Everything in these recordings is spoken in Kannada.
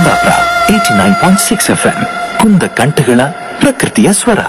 ಕುಂದಾಪುರ 89.6 FM ಕುಂದ ಕಂಠಗಳ ಪ್ರಕೃತಿಯ ಸ್ವರ.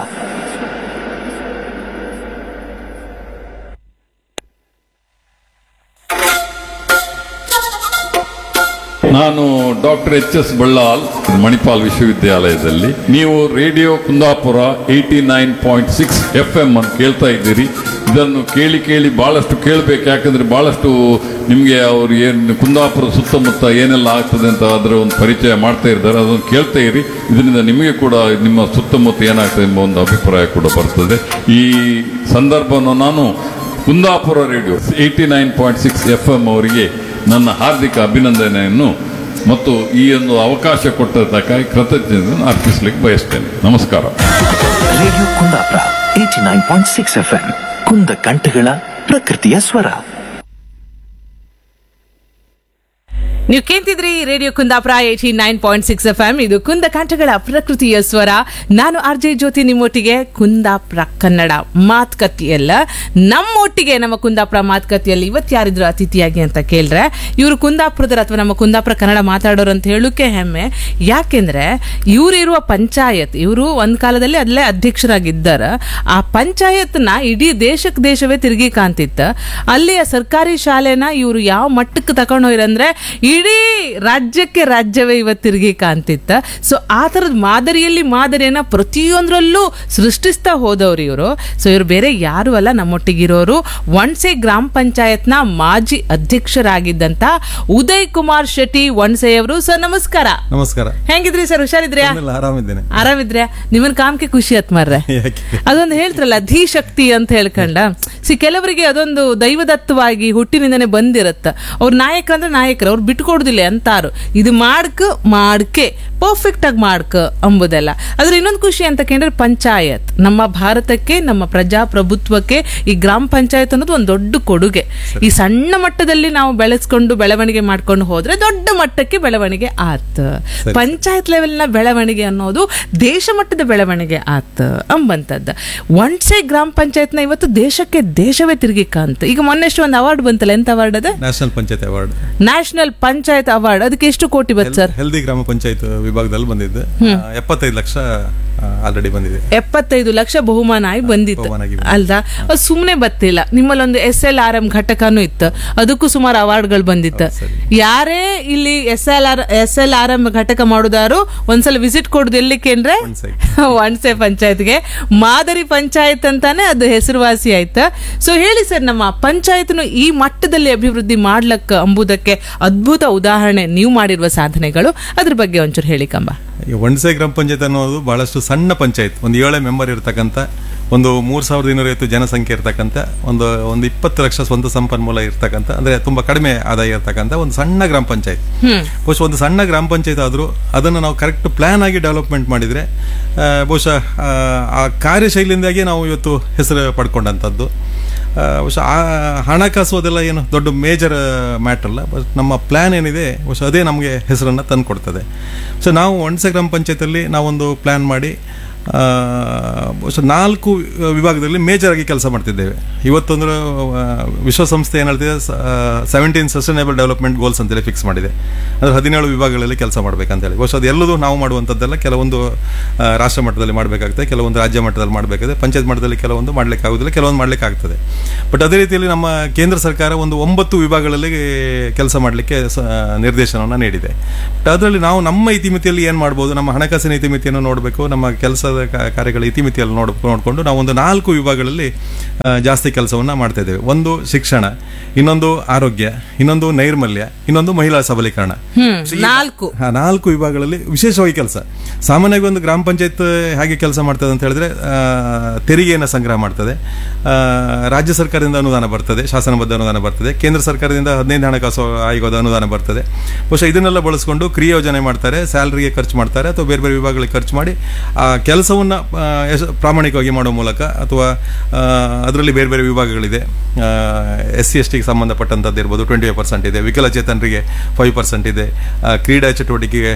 ನಾನು ಡಾಕ್ಟರ್ HS ಬಳ್ಳಾಲ್, ಮಣಿಪಾಲ್ ವಿಶ್ವವಿದ್ಯಾಲಯದಲ್ಲಿ. ನೀವು ರೇಡಿಯೋ ಕುಂದಾಪುರ 89.6 FM ಅನ್ನು ಕೇಳ್ತಾ ಇದ್ದೀರಿ. ಇದನ್ನು ಕೇಳಿ ಕೇಳಿ ಬಹಳಷ್ಟು ಕೇಳಬೇಕು, ಯಾಕಂದ್ರೆ ಬಹಳಷ್ಟು ನಿಮಗೆ ಅವರು ಏನು ಕುಂದಾಪುರ ಸುತ್ತಮುತ್ತ ಏನೆಲ್ಲ ಆಗ್ತದೆ ಅಂತ ಅದರ ಒಂದು ಪರಿಚಯ ಮಾಡ್ತಾ ಇದ್ದಾರೆ. ಅದನ್ನು ಕೇಳ್ತಾ ಇರಿ. ಇದರಿಂದ ನಿಮಗೆ ಕೂಡ ನಿಮ್ಮ ಸುತ್ತಮುತ್ತ ಏನಾಗ್ತದೆ ಎಂಬ ಒಂದು ಅಭಿಪ್ರಾಯ ಕೂಡ ಬರ್ತದೆ. ಈ ಸಂದರ್ಭವನ್ನು ನಾನು ಕುಂದಾಪುರ ರೇಡಿಯೋ 89.6 FM ಅವರಿಗೆ ನನ್ನ ಹಾರ್ದಿಕ ಅಭಿನಂದನೆಯನ್ನು ಮತ್ತು ಈ ಒಂದು ಅವಕಾಶ ಕೊಟ್ಟದ್ದಕ್ಕಾಗಿ ಕೃತಜ್ಞತೆಯನ್ನು ಅರ್ಪಿಸಲಿಕ್ಕೆ ಬಯಸ್ತೇನೆ. ನಮಸ್ಕಾರ. ರೇಡಿಯೋ ಕುಂದಾಪುರ 89.6 FM ಕುಂದ ಕಂಠಗಳ ಪ್ರಕೃತಿಯ ಸ್ವರ. ನೀವು ಕೇಳ್ತಿದ್ರಿ ರೇಡಿಯೋ ಕುಂದಾಪುರ 89.6 FM. ಇದು ಕುಂದ ಕಂಠಗಳ ಪ್ರಕೃತಿಯ ಸ್ವರ. ನಾನು RJ ಜ್ಯೋತಿ, ನಿಮ್ಮೊಟ್ಟಿಗೆ ಕುಂದಾಪುರ ಕನ್ನಡ ಮಾತುಕತೆಯಲ್ಲ, ನಮ್ಮೊಟ್ಟಿಗೆ ನಮ್ಮ ಕುಂದಾಪುರ ಮಾತುಕತೆಯಲ್ಲಿ ಇವತ್ತು ಯಾರಿದ್ರು ಅತಿಥಿಯಾಗಿ ಅಂತ ಕೇಳಿದ್ರೆ ಇವರು ಕುಂದಾಪುರದರ ಅಥವಾ ನಮ್ಮ ಕುಂದಾಪುರ ಕನ್ನಡ ಮಾತಾಡೋರು ಅಂತ ಹೇಳೋಕೆ ಹೆಮ್ಮೆ. ಯಾಕೆಂದ್ರೆ ಇವರಿರುವ ಪಂಚಾಯತ್, ಇವರು ಒಂದ್ ಕಾಲದಲ್ಲಿ ಅಲ್ಲೇ ಅಧ್ಯಕ್ಷರಾಗಿದ್ದಾರ. ಆ ಪಂಚಾಯತ್ನ ಇಡೀ ದೇಶವೇ ತಿರುಗಿ ಕಾಣ್ತಿತ್ತು. ಅಲ್ಲಿಯ ಸರ್ಕಾರಿ ಶಾಲೆನ ಇವರು ಯಾವ ಮಟ್ಟಕ್ಕೆ ತಗೊಂಡೋಯ್ರಂದ್ರೆ ಇಡೀ ರಾಜ್ಯವೇ ಇವತ್ತು ತಿರುಗಿ ಕಾಣ್ತಿತ್ತ. ಸೊ ಆ ತರದ ಮಾದರಿಯನ್ನ ಪ್ರತಿಯೊಂದರಲ್ಲೂ ಸೃಷ್ಟಿಸ್ತಾ ಹೋದವ್ರು ಇವರು. ಸೊ ಇವರು ಬೇರೆ ಯಾರು ಅಲ್ಲ, ನಮ್ಮೊಟ್ಟಿಗಿರೋರು ವಣ್ಸೆ ಗ್ರಾಮ ಪಂಚಾಯತ್ನ ಮಾಜಿ ಅಧ್ಯಕ್ಷರಾಗಿದ್ದಂತ ಉದಯ್ ಕುಮಾರ್ ಶೆಟ್ಟಿ ವಣ್ಸೆ ಅವರು. ಸರ್ ನಮಸ್ಕಾರ. ನಮಸ್ಕಾರ. ಹೆಂಗಿದ್ರಿ ಸರ್? ಹುಷಾರಿದ್ರ್ಯಾ? ಆರಾಮಿದ್ದೇನೆ. ಆರಾಮಿದ್ರೆ ನಿಮ್ಮನ್ ಕಾಮಕ್ಕೆ ಖುಷಿ ಆತ್ ಮಾರ್ರೆ. ಅದೊಂದು ಹೇಳ್ತಾರಲ್ಲ ಧೀಶಕ್ತಿ ಅಂತ ಹೇಳ್ಕೊಂಡ. ಕೆಲವರಿಗೆ ಅದೊಂದು ದೈವದತ್ತವಾಗಿ ಹುಟ್ಟಿನಿಂದನೇ ಬಂದಿರತ್ತ. ಅವ್ರ ನಾಯಕ ಅಂದ್ರೆ ನಾಯಕರು, ಅವ್ರು ಬಿಟ್ಕೊಡುದಿಲ್ಲ ಅಂತಾರು. ಇದು ಮಾಡ್ಕೆ ಪರ್ಫೆಕ್ಟ್ ಆಗಿ ಮಾಡ್ಕ ಅಂಬುದೆಲ್ಲ. ಅದ್ರ ಇನ್ನೊಂದು ಖುಷಿ ಅಂತ ಕೇಳಿದ್ರೆ ಪಂಚಾಯತ್ ನಮ್ಮ ಭಾರತಕ್ಕೆ, ನಮ್ಮ ಪ್ರಜಾಪ್ರಭುತ್ವಕ್ಕೆ ಈ ಗ್ರಾಮ ಪಂಚಾಯತ್ ಅನ್ನೋದು ಒಂದು ದೊಡ್ಡ ಕೊಡುಗೆ. ಈ ಸಣ್ಣ ಮಟ್ಟದಲ್ಲಿ ನಾವು ಬೆಳವಣಿಗೆ ಮಾಡ್ಕೊಂಡು ಹೋದ್ರೆ ದೊಡ್ಡ ಮಟ್ಟಕ್ಕೆ ಬೆಳವಣಿಗೆ ಆತ್. ಪಂಚಾಯತ್ ಲೆವೆಲ್ನ ಬೆಳವಣಿಗೆ ಅನ್ನೋದು ದೇಶ ಮಟ್ಟದ ಬೆಳವಣಿಗೆ ಆತ್ ಅಂಬಂತದ್ದು. ವಣ್ಸೆ ಗ್ರಾಮ ಪಂಚಾಯತ್ನ ಇವತ್ತು ದೇಶವೇ ತಿರುಗಿ ಕಾಂತ. ಈಗ ಮೊನ್ನೆಷ್ಟು ಒಂದು ಅವಾರ್ಡ್ ಬಂತಲ್ಲ, ಎಂತ ಅವಾರ್ಡ್ ಅದ? National panchayat award. National panchayat award. ಅದಕ್ಕೆ ಎಷ್ಟು ಕೋಟಿ ಬಂತು ಸರ್? ಹೆಲ್ದಿ ಗ್ರಾಮ ಪಂಚಾಯತ್ ವಿಭಾಗದಲ್ಲಿ ಬಂದಿದ್ದು 75 ಲಕ್ಷ ಆಲ್ರೆಡಿ ಬಂದಿದೆ. 75 ಲಕ್ಷ ಬಹುಮಾನ ಆಗಿ ಬಂದಿತ್ತು ಅಲ್ದಾ? ಅದು ಸುಮ್ನೆ ಬತ್ತಿಲ್ಲ. ನಿಮ್ಮಲ್ಲೊಂದು SLRM ಘಟಕನೂ ಇತ್ತು, ಅದಕ್ಕೂ ಸುಮಾರು ಅವಾರ್ಡ್ಗಳು ಬಂದಿತ್ತು. ಯಾರೇ ಇಲ್ಲಿ SLRM ಘಟಕ ಮಾಡುದಾರು ಒಂದ್ಸಲ ವಿಸಿಟ್ ಕೊಡುದು ಎಲ್ಲಿಕ್ಕೆ ಅಂದ್ರೆ ವಣ್ಸೆ ಪಂಚಾಯತ್ಗೆ. ಮಾದರಿ ಪಂಚಾಯತ್ ಅಂತಾನೆ ಅದು ಹೆಸರುವಾಸಿ ಆಯ್ತಾ. ಸೊ ಹೇಳಿ ಸರ್, ನಮ್ಮ ಪಂಚಾಯತ್ನು ಈ ಮಟ್ಟದಲ್ಲಿ ಅಭಿವೃದ್ಧಿ ಮಾಡ್ಲಕ್ಕ ಅಂಬುದಕ್ಕೆ ಅದ್ಭುತ ಉದಾಹರಣೆ ನೀವು ಮಾಡಿರುವ ಸಾಧನೆಗಳು, ಅದ್ರ ಬಗ್ಗೆ ಒಂಚೂರು ಹೇಳಿ ಕಂಬ. ವಣ್ಸೆ ಗ್ರಾಮ ಪಂಚಾಯತ್ ಅನ್ನೋದು ಬಹಳಷ್ಟು ಸಣ್ಣ ಪಂಚಾಯತ್. ಒಂದು 7 ಮೆಂಬರ್ ಇರ್ತಕ್ಕಂಥ, ಒಂದು 3250 ಜನಸಂಖ್ಯೆ ಇರ್ತಕ್ಕಂಥ, ಒಂದು 20 ಲಕ್ಷ ಸ್ವಂತ ಸಂಪನ್ಮೂಲ ಇರ್ತಕ್ಕಂಥ, ಅಂದ್ರೆ ತುಂಬಾ ಕಡಿಮೆ ಆದಾಯ ಇರ್ತಕ್ಕಂಥ ಒಂದು ಸಣ್ಣ ಗ್ರಾಮ ಪಂಚಾಯತ್. ಬಹುಶಃ ಒಂದು ಸಣ್ಣ ಗ್ರಾಮ ಪಂಚಾಯತ್ ಆದ್ರೂ ಅದನ್ನು ನಾವು ಕರೆಕ್ಟ್ ಪ್ಲಾನ್ ಆಗಿ ಡೆವಲಪ್ಮೆಂಟ್ ಮಾಡಿದ್ರೆ ಬಹುಶಃ ಆ ಕಾರ್ಯಶೈಲಿಯಿಂದಾಗಿ ನಾವು ಇವತ್ತು ಹೆಸರು ಪಡ್ಕೊಂಡಂಥದ್ದು. ಬಹುಶಃ ಆ ಹಣಕಾಸು ಅದೆಲ್ಲ ಏನು ದೊಡ್ಡ ಮೇಜರ್ ಮ್ಯಾಟರ್ ಅಲ್ಲ, ಬಟ್ ನಮ್ಮ ಪ್ಲಾನ್ ಏನಿದೆ ಬಹುಶಃ ಅದೇ ನಮಗೆ ಹೆಸರನ್ನು ತಂದು ಕೊಡ್ತದೆ. ಸೊ ನಾವು ವಣ್ಸೆ ಗ್ರಾಮ ಪಂಚಾಯತಲ್ಲಿ ನಾವೊಂದು ಪ್ಲಾನ್ ಮಾಡಿ ಬಹುಶಃ 4 ವಿಭಾಗದಲ್ಲಿ ಮೇಜರ್ ಆಗಿ ಕೆಲಸ ಮಾಡ್ತಿದ್ದೇವೆ. ಇವತ್ತೊಂದು ವಿಶ್ವಸಂಸ್ಥೆ ಏನು ಹೇಳ್ತಿದೆ, 17 ಸಸ್ಟೈನೇಬಲ್ ಡೆವಲಪ್ಮೆಂಟ್ ಗೋಲ್ಸ್ ಅಂತೇಳಿ ಫಿಕ್ಸ್ ಮಾಡಿದೆ. ಅಂದರೆ 17 ವಿಭಾಗಗಳಲ್ಲಿ ಕೆಲಸ ಮಾಡಬೇಕಂತೇಳಿ. ಬಹುಶಃ ಅದೆಲ್ಲದೂ ನಾವು ಮಾಡುವಂಥದ್ದೆಲ್ಲ ಕೆಲವೊಂದು ರಾಷ್ಟ್ರ ಮಟ್ಟದಲ್ಲಿ ಮಾಡಬೇಕಾಗ್ತದೆ, ಕೆಲವೊಂದು ರಾಜ್ಯ ಮಟ್ಟದಲ್ಲಿ ಮಾಡಬೇಕಾಗಿದೆ, ಪಂಚಾಯತ್ ಮಟ್ಟದಲ್ಲಿ ಕೆಲವೊಂದು ಮಾಡ್ಲಿಕ್ಕೆ ಆಗೋದಿಲ್ಲ, ಕೆಲವೊಂದು ಮಾಡ್ಲಿಕ್ಕೆ ಆಗ್ತದೆ. ಬಟ್ ಅದೇ ರೀತಿಯಲ್ಲಿ ನಮ್ಮ ಕೇಂದ್ರ ಸರ್ಕಾರ ಒಂದು 9 ವಿಭಾಗಗಳಲ್ಲಿ ಕೆಲಸ ಮಾಡಲಿಕ್ಕೆ ನಿರ್ದೇಶನವನ್ನು ನೀಡಿದೆ. ಬಟ್ ಅದರಲ್ಲಿ ನಾವು ನಮ್ಮ ಇತಿಮಿತಿಯಲ್ಲಿ ಏನು ಮಾಡ್ಬೋದು, ನಮ್ಮ ಹಣಕಾಸಿನ ಇತಿಮಿತಿಯನ್ನು ನೋಡಬೇಕು, ನಮ್ಮ ಕೆಲಸದ ಕಾರ್ಯಗಳ ಇತಿಮಿತಿಯಲ್ಲಿ ನೋಡಿಕೊಂಡು ನಾವು ಒಂದು 4 ವಿಭಾಗಗಳಲ್ಲಿ ಜಾಸ್ತಿ ಕೆಲಸವನ್ನ ಮಾಡ್ತಾ ಇದ್ದೇವೆ. ಒಂದು ಶಿಕ್ಷಣ, ಇನ್ನೊಂದು ಆರೋಗ್ಯ, ಇನ್ನೊಂದು ನೈರ್ಮಲ್ಯ, ಇನ್ನೊಂದು ಮಹಿಳಾ ಸಬಲೀಕರಣ. 4 ವಿಭಾಗಗಳಲ್ಲಿ ವಿಶೇಷವಾಗಿ ಕೆಲಸ. ಸಾಮಾನ್ಯವಾಗಿ ಒಂದು ಗ್ರಾಮ ಪಂಚಾಯತ್ ಹೇಗೆ ಕೆಲಸ ಮಾಡ್ತದೆ ಅಂತ ಹೇಳಿದ್ರೆ, ತೆರಿಗೆಯನ್ನು ಸಂಗ್ರಹ ಮಾಡ್ತದೆ, ರಾಜ್ಯ ಸರ್ಕಾರದಿಂದ ಅನುದಾನ ಬರ್ತದೆ, ಶಾಸನಬದ್ಧ ಅನುದಾನ ಬರ್ತದೆ, ಕೇಂದ್ರ ಸರ್ಕಾರದಿಂದ 15 ಹಣಕಾಸು ಆಯೋಗದ ಅನುದಾನ ಬರ್ತದೆ. ಬಹುಶಃ ಇದನ್ನೆಲ್ಲ ಬಳಸ್ಕೊಂಡು ಕ್ರಿಯಾ ಯೋಜನೆ ಮಾಡ್ತಾರೆ, ಸ್ಯಾಲರಿಗೆ ಖರ್ಚು ಮಾಡ್ತಾರೆ, ಅಥವಾ ಬೇರೆ ಬೇರೆ ವಿಭಾಗಗಳಿಗೆ ಖರ್ಚು ಮಾಡಿ ಆ ಕೆಲಸವನ್ನು ಪ್ರಾಮಾಣಿಕವಾಗಿ ಮಾಡೋ ಮೂಲಕ, ಅಥವಾ ಅದರಲ್ಲಿ ಬೇರೆ ಬೇರೆ ವಿಭಾಗಗಳಿದೆ. SC/ST ಸಂಬಂಧಪಟ್ಟಂಥದ್ದು ಇರ್ಬೋದು, 25% ಇದೆ, ವಿಕಲಚೇತನರಿಗೆ 5% ಇದೆ, ಕ್ರೀಡಾ ಚಟುವಟಿಕೆಗೆ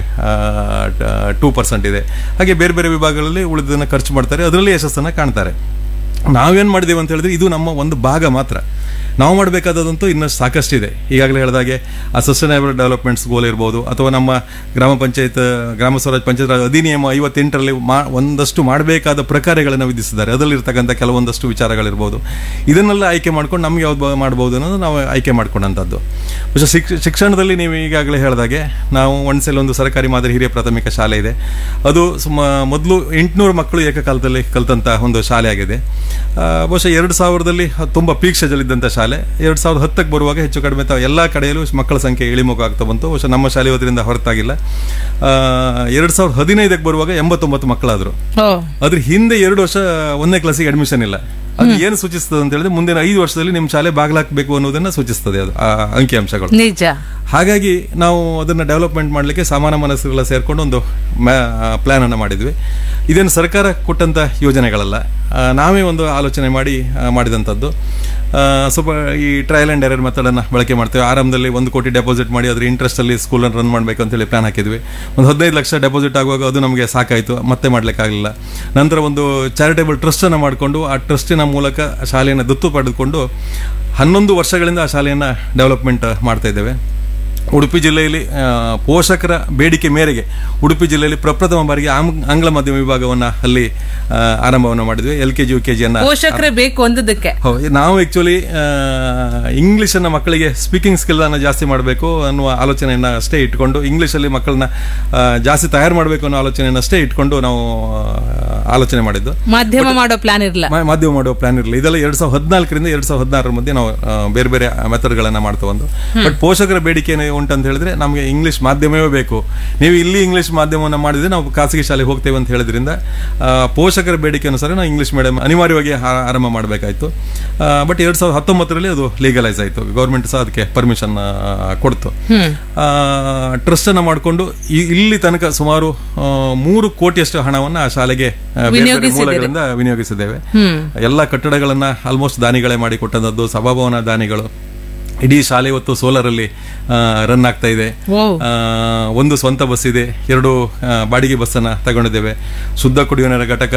2% ಇದೆ. ಹಾಗೆ ಬೇರೆ ಬೇರೆ ವಿಭಾಗಗಳಲ್ಲಿ ಉಳಿದನ್ನು ಖರ್ಚು ಮಾಡ್ತಾರೆ, ಅದರಲ್ಲಿ ಯಶಸ್ಸನ್ನು ಕಾಣ್ತಾರೆ. ನಾವೇನು ಮಾಡಿದ್ದೇವೆ ಅಂತ ಹೇಳಿದ್ರೆ, ಇದು ನಮ್ಮ ಒಂದು ಭಾಗ ಮಾತ್ರ. ನಾವು ಮಾಡಬೇಕಾದಂತೂ ಇನ್ನಷ್ಟು ಸಾಕಷ್ಟಿದೆ. ಈಗಾಗಲೇ ಹೇಳಿದಾಗೆ ಆ ಸಸ್ಟೈನಬಲ್ ಡೆವಲಪ್ಮೆಂಟ್ಸ್ ಗೋಲ್ ಇರ್ಬೋದು, ಅಥವಾ ನಮ್ಮ ಗ್ರಾಮ ಪಂಚಾಯತ್ ಗ್ರಾಮ ಸ್ವರಾಜ್ ಪಂಚಾಯತ್ ರಾಜ್ ಅಧಿನಿಯಮ 58ರಲ್ಲಿ ಒಂದಷ್ಟು ಮಾಡಬೇಕಾದ ಪ್ರಕಾರಗಳನ್ನು ವಿಧಿಸಿದ್ದಾರೆ. ಅದರಲ್ಲಿರ್ತಕ್ಕಂಥ ಕೆಲವೊಂದಷ್ಟು ವಿಚಾರಗಳಿರ್ಬೋದು. ಇದನ್ನೆಲ್ಲ ಆಯ್ಕೆ ಮಾಡ್ಕೊಂಡು ನಮ್ಗೆ ಯಾವ್ದು ಮಾಡ್ಬೋದು ಅನ್ನೋದು ನಾವು ಆಯ್ಕೆ ಮಾಡ್ಕೊಂಡಂಥದ್ದು. പക്ഷേ ಶಿಕ್ಷಣದಲ್ಲಿ ನೀವು ಈಗಾಗಲೇ ಹೇಳಿದಾಗೆ ನಾವು ಒಂದ್ಸಲ ಒಂದು ಸರ್ಕಾರಿ ಮಾದರಿ ಹಿರಿಯ ಪ್ರಾಥಮಿಕ ಶಾಲೆ ಇದೆ. ಅದು ಮೊದಲು 800 ಮಕ್ಕಳು ಏಕಕಾಲದಲ್ಲಿ ಕಲಿತಂತ ಒಂದು ಶಾಲೆ ಆಗಿದೆ. ಬಹುಶಃ 2000ರಲ್ಲಿ ತುಂಬ ಪೀಕ್ ಸ್ಟೇಜಲ್ಲಿದ್ದಂಥ ಶಾಲೆ 2010ಕ್ಕೆ ಬರುವಾಗ ಹೆಚ್ಚು ಕಡಿಮೆ ಎಲ್ಲ ಕಡೆಯಲ್ಲೂ ಮಕ್ಕಳ ಸಂಖ್ಯೆ ಇಳಿಮುಖ ಆಗ್ತಾ ಬಂತು. ಬಹುಶಃ ನಮ್ಮ ಶಾಲೆ ಅದರಿಂದ ಹೊರತಾಗಿಲ್ಲ. 2015ಕ್ಕೆ ಬರುವಾಗ 89 ಮಕ್ಕಳಾದ್ರು. ಅದ್ರ ಹಿಂದೆ 2 ವರ್ಷ 1ನೇ ಕ್ಲಾಸಿಗೆ ಅಡ್ಮಿಷನ್ ಇಲ್ಲ. ಅದು ಏನು ಸೂಚಿಸ್ತದೆ ಅಂತ ಹೇಳಿದ್ರೆ ಮುಂದಿನ 5 ವರ್ಷದಲ್ಲಿ ನಿಮ್ಮ ಶಾಲೆ ಬಾಗ್ಲಾಕ್ಬೇಕು ಅನ್ನೋದನ್ನ ಸೂಚಿಸ್ತದೆ ಅದು ಆ ಅಂಕಿಅಂಶಗಳು. ನಿಜ. ಹಾಗಾಗಿ ನಾವು ಅದನ್ನ ಡೆವಲಪ್ಮೆಂಟ್ ಮಾಡಲಿಕ್ಕೆ ಸಮಾನ ಮನಸ್ಸುಗಳ ಸೇರ್ಕೊಂಡು ಒಂದು ಪ್ಲಾನ್ ಅನ್ನು ಮಾಡಿದ್ವಿ. ಇದೇನು ಸರ್ಕಾರ ಕೊಟ್ಟಂತ ಯೋಜನೆಗಳಲ್ಲ, ನಾವೇ ಒಂದು ಆಲೋಚನೆ ಮಾಡಿದಂಥದ್ದು. ಸ್ವಲ್ಪ ಈ ಟ್ರಯಲ್ ಆ್ಯಂಡ್ ಎರರ್ ಮೆಥಡನ್ನು ಬಳಕೆ ಮಾಡ್ತೇವೆ. ಆರಂಭದಲ್ಲಿ 1 ಕೋಟಿ ಡೆಪಾಸಿಟ್ ಮಾಡಿ ಅದ್ರ ಇಂಟ್ರೆಸ್ಟಲ್ಲಿ ಸ್ಕೂಲನ್ನು ರನ್ ಮಾಡಬೇಕು ಅಂತೇಳಿ ಪ್ಲಾನ್ ಹಾಕಿದ್ವಿ. ಒಂದು 15 ಲಕ್ಷ ಡೆಪಾಸಿಟ್ ಆಗುವಾಗ ಅದು ನಮಗೆ ಸಾಕಾಯಿತು, ಮತ್ತೆ ಮಾಡಲಿಕ್ಕಾಗಲಿಲ್ಲ. ನಂತರ ಒಂದು ಚಾರಿಟೇಬಲ್ ಟ್ರಸ್ಟನ್ನು ಮಾಡಿಕೊಂಡು ಆ ಟ್ರಸ್ಟಿನ ಮೂಲಕ ಶಾಲೆಯನ್ನು ದತ್ತು ಪಡೆದುಕೊಂಡು 11 ವರ್ಷಗಳಿಂದ ಆ ಶಾಲೆಯನ್ನು ಡೆವಲಪ್ಮೆಂಟ್ ಮಾಡ್ತಾ ಇದ್ದೇವೆ. ಉಡುಪಿ ಜಿಲ್ಲೆಯಲ್ಲಿ ಪೋಷಕರ ಬೇಡಿಕೆ ಮೇರೆಗೆ ಉಡುಪಿ ಜಿಲ್ಲೆಯಲ್ಲಿ ಪ್ರಪ್ರಥಮ ಬಾರಿಗೆ ಆಂಗ್ಲ ಮಾಧ್ಯಮ ವಿಭಾಗವನ್ನು ಅಲ್ಲಿ ಆರಂಭವನ್ನು ಮಾಡಿದ್ವಿ. LKG UKG ಪೋಷಕರೇ ಬೇಕು ಅಂದದಕ್ಕೆ ನಾವು ಆಕ್ಚುಲಿ ಇಂಗ್ಲಿಷನ್ನು ಮಕ್ಕಳಿಗೆ ಸ್ಪೀಕಿಂಗ್ ಸ್ಕಿಲ್ ಅನ್ನು ಜಾಸ್ತಿ ಮಾಡಬೇಕು ಅನ್ನುವ ಆಲೋಚನೆಯನ್ನು ಅಷ್ಟೇ ಇಟ್ಕೊಂಡು, ಇಂಗ್ಲಿಷಲ್ಲಿ ಮಕ್ಕಳನ್ನ ಜಾಸ್ತಿ ತಯಾರು ಮಾಡಬೇಕು ಅನ್ನೋ ಆಲೋಚನೆಯನ್ನು ಅಷ್ಟೇ ಇಟ್ಕೊಂಡು ನಾವು ಆಲೋಚನೆ ಮಾಡಿದ್ದು. ಮಾಧ್ಯಮ ಮಾಡೋ ಪ್ಲಾನ್ ಇರಲಿಲ್ಲ. ಇದೆಲ್ಲ 2014ರಿಂದ 2016 ಮಧ್ಯೆ ನಾವು ಬೇರೆ ಬೇರೆ ಮೆಥಡ್ಗಳನ್ನು ಮಾಡ್ತಾ ಬಂದು. ಬಟ್ ಪೋಷಕರ ಬೇಡಿಕೆ ಉಂಟಂತ ಹೇಳಿದ್ರೆ ನಮಗೆ ಇಂಗ್ಲಿಷ್ ಮಾಧ್ಯಮವೇ ಬೇಕು, ನೀವು ಇಲ್ಲಿ ಇಂಗ್ಲಿಷ್ ಮಾಧ್ಯಮವನ್ನು ಮಾಡಿದ್ರೆ ನಾವು ಖಾಸಗಿ ಶಾಲೆಗೆ ಹೋಗ್ತೇವೆ ಅಂತ ಹೇಳಿದ್ರಿಂದ ಪೋಷಕರ ಬೇಡಿಕೆ ಅನುಸಾರ ನಾವು ಇಂಗ್ಲಿಷ್ ಮೀಡಿಯಂ ಅನಿವಾರ್ಯವಾಗಿ ಆರಂಭ ಮಾಡಬೇಕಾಯ್ತು. ಬಟ್ 2019ರಲ್ಲಿ ಅದು ಲೀಗಲೈಸ್ ಆಯಿತು. ಗೌರ್ಮೆಂಟ್ ಸಹ ಅದಕ್ಕೆ ಪರ್ಮಿಷನ್ ಕೊಡ್ತು. ಟ್ರಸ್ಟ್ ಅನ್ನು ಮಾಡಿಕೊಂಡು ಇಲ್ಲಿ ತನಕ ಸುಮಾರು 3 ಕೋಟಿಯಷ್ಟು ಹಣವನ್ನು ಆ ಶಾಲೆಗೆ ಮೂಲಗಳಿಂದ ವಿನಿಯೋಗಿಸಿದ್ದೇವೆ. ಎಲ್ಲ ಕಟ್ಟಡಗಳನ್ನ ಆಲ್ಮೋಸ್ಟ್ ದಾನಿಗಳೇ ಮಾಡಿಕೊಟ್ಟಂಥದ್ದು. ಸಭಾಭವನ ದಾನಿಗಳು. ಇಡೀ ಶಾಲೆ ಇವತ್ತು ಸೋಲಾರ್ ಅಲ್ಲಿ ರನ್ ಆಗ್ತಾ ಇದೆ. ಒಂದು ಸ್ವಂತ ಬಸ್ ಇದೆ, 2 ಬಾಡಿಗೆ ಬಸ್ ಅನ್ನ ತಗೊಂಡಿದ್ದೇವೆ. ಶುದ್ಧ ಕುಡಿಯುವ ನೀರಿನ ಘಟಕ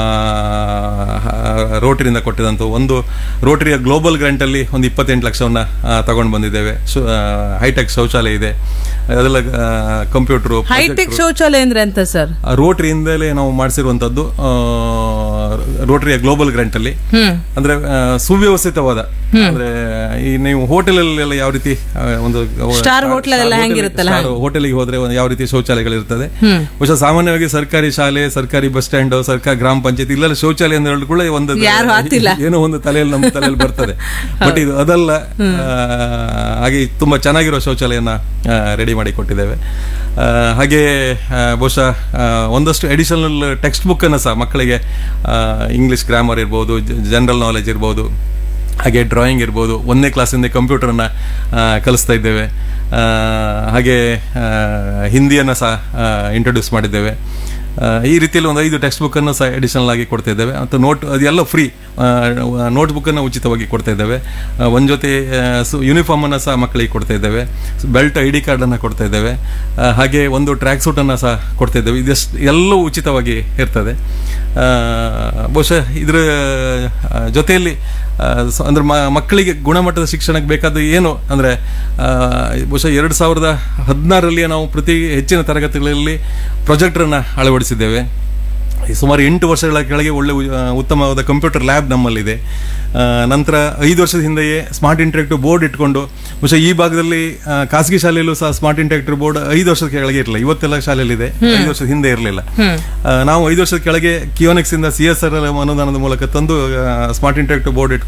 ರೋಟರಿಯಿಂದ ಕೊಟ್ಟಿದಂತ ಒಂದು ರೋಟರಿಯ ಗ್ಲೋಬಲ್ ಗ್ರಾಂಟ್ ಅಲ್ಲಿ ಒಂದು 28 ಲಕ್ಷವನ್ನ ತಗೊಂಡು ಬಂದಿದ್ದೇವೆ. ಹೈಟೆಕ್ ಶೌಚಾಲಯ ಇದೆ, ಅದೆಲ್ಲ ಕಂಪ್ಯೂಟರ್. ಹೈಟೆಕ್ ಶೌಚಾಲಯ ಅಂದ್ರೆ ಅಂತ ಸರ್? ರೋಟರಿಯಿಂದಲೇ ನಾವು ಮಾಡಿಸಿರುವಂತದ್ದು. ರೋಟರಿಯ ಗ್ಲೋಬಲ್ ಗ್ರಾಂಟ್ ಅಲ್ಲಿ ಅಂದ್ರೆ ಸುವ್ಯವಸ್ಥಿತವಾದ, ಅಂದ್ರೆ ಈ ನೀವು ಹೋಟೆಲ್ ಯಾವ ರೀತಿ ಒಂದು ಸ್ಟಾರ್ ಹೋಟೆಲ್ಗೆ ಹೋದ್ರೆ ಯಾವ ರೀತಿ ಶೌಚಾಲಯಗಳಿರ್ತದೆ. ಬಹುಶಃ ಸಾಮಾನ್ಯವಾಗಿ ಸರ್ಕಾರಿ ಶಾಲೆ, ಸರ್ಕಾರಿ ಬಸ್ ಸ್ಟ್ಯಾಂಡ್, ಸರ್ಕಾರಿ ಗ್ರಾಮ ಪಂಚಾಯತ್ ಇಲ್ಲೆಲ್ಲ ಶೌಚಾಲಯ ಅಂತ ಹೇಳಿದ ಕೂಡ ಒಂದು ಏನೋ ಒಂದು ನಮ್ಮ ತಲೆಯಲ್ಲಿ ಬರ್ತದೆ. ಬಟ್ ಇದು ಅದಲ್ಲ. ಹಾಗೆ ತುಂಬಾ ಚೆನ್ನಾಗಿರೋ ಶೌಚಾಲಯನ ರೆಡಿ ಮಾಡಿ ಕೊಟ್ಟಿದ್ದೇವೆ. ಹಾಗೆ ಬಹುಶಃ ಒಂದಷ್ಟು ಅಡಿಷನಲ್ ಟೆಕ್ಸ್ಟ್ ಬುಕ್ ಅನ್ನು ಸಹ ಮಕ್ಕಳಿಗೆ ಇಂಗ್ಲಿಷ್ ಗ್ರಾಮರ್ ಇರ್ಬೋದು, ಜನರಲ್ ನಾಲೆಜ್ ಇರ್ಬೋದು, ಹಾಗೆ ಡ್ರಾಯಿಂಗ್ ಇರ್ಬೋದು, 1ನೇ ಕ್ಲಾಸಿಂದ ಕಂಪ್ಯೂಟರನ್ನು ಕಲಿಸ್ತಾ ಇದ್ದೇವೆ. ಹಾಗೆ ಹಿಂದಿಯನ್ನು ಸಹ ಇಂಟ್ರೊಡ್ಯೂಸ್ ಮಾಡಿದ್ದೇವೆ. ಈ ರೀತಿಯಲ್ಲಿ ಒಂದು 5 ಟೆಕ್ಸ್ಟ್ ಬುಕ್ಕನ್ನು ಸಹ ಅಡಿಷನಲ್ ಆಗಿ ಕೊಡ್ತಾ ಇದ್ದೇವೆ. ಮತ್ತು ಅದೆಲ್ಲ ಫ್ರೀ. ನೋಟ್ ಬುಕ್ಕನ್ನು ಉಚಿತವಾಗಿ ಕೊಡ್ತಾ ಇದ್ದೇವೆ. ಒಂದು ಜೊತೆ ಯೂನಿಫಾರ್ಮನ್ನು ಸಹ ಮಕ್ಕಳಿಗೆ ಕೊಡ್ತಾ ಇದ್ದೇವೆ. ಬೆಲ್ಟ್, ID ಕಾರ್ಡನ್ನು ಕೊಡ್ತಾ ಇದ್ದೇವೆ. ಹಾಗೆ ಒಂದು ಟ್ರ್ಯಾಕ್ ಸೂಟನ್ನು ಸಹ ಕೊಡ್ತಾ ಇದ್ದೇವೆ. ಇದೆಷ್ಟು ಎಲ್ಲವೂ ಉಚಿತವಾಗಿ ಇರ್ತದೆ. ಬಹುಶಃ ಇದರ ಜೊತೆಯಲ್ಲಿ ಅಂದ್ರೆ ಮಕ್ಕಳಿಗೆ ಗುಣಮಟ್ಟದ ಶಿಕ್ಷಣಕ್ಕೆ ಬೇಕಾದ ಏನು ಅಂದ್ರೆ ಬಹುಶಃ 2016ರಲ್ಲಿ ನಾವು ಪ್ರತಿ ಹೆಚ್ಚಿನ ತರಗತಿಗಳಲ್ಲಿ ಪ್ರೊಜೆಕ್ಟರನ್ನು ಅಳವಡಿಸಿದ್ದೇವೆ. ಸುಮಾರು 8 ವರ್ಷಗಳ ಕೆಳಗೆ ಒಳ್ಳೆ ಉತ್ತಮವಾದ ಕಂಪ್ಯೂಟರ್ ಲ್ಯಾಬ್ ನಮ್ಮಲ್ಲಿದೆ. ನಂತರ 5 ವರ್ಷದ ಹಿಂದೆಯೇ ಸ್ಮಾರ್ಟ್ ಇಂಟರಾಕ್ಟಿವ್ ಬೋರ್ಡ್ ಇಟ್ಕೊಂಡು, ಬಹುಶಃ ಈ ಭಾಗದಲ್ಲಿ ಖಾಸಗಿ ಶಾಲೆಯಲ್ಲೂ ಸಹ ಸ್ಮಾರ್ಟ್ ಇಂಟರಾಕ್ಟಿವ್ ಬೋರ್ಡ್ 5 ವರ್ಷದ ಕೆಳಗೆ ಇರಲಿಲ್ಲ. ಇವತ್ತೆಲ್ಲ ಶಾಲೆಯಲ್ಲಿದೆ, 5 ವರ್ಷದ ಹಿಂದೆ ಇರಲಿಲ್ಲ. ನಾವು 5 ವರ್ಷದ ಕೆಳಗೆ ಕಿಯೋನಿಕ್ಸ್ ಇಂದ CSR ಅನುದಾನದ ಮೂಲಕ ತಂದು ಸ್ಮಾರ್ಟ್ ಇಂಟರಾಕ್ಟಿವ್ ಬೋರ್ಡ್ ಇಟ್ಕೊಂಡು